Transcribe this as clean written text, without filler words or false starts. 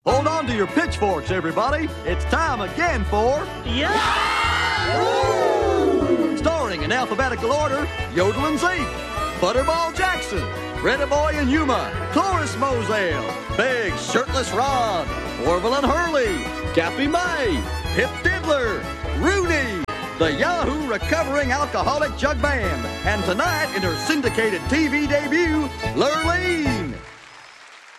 Hold on to your pitchforks, everybody. It's time again for... Yeah! Starring in alphabetical order, Yodel and Zeke, Butterball Jackson, Reddy Boy and Yuma, Cloris Moselle, Big Shirtless Rod, Orville and Hurley, Gappy May, Pip Diddler, Rooney, the Yahoo Recovering Alcoholic Jug Band, and tonight in her syndicated TV debut, Lurleen.